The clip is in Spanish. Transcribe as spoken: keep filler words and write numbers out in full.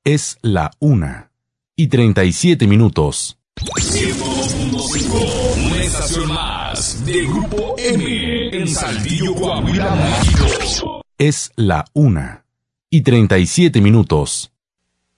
Es la una y treinta y siete minutos. ciento dos punto cinco, una estación más de Grupo M en Saltillo, Coahuila, México. Es la una y treinta y siete minutos.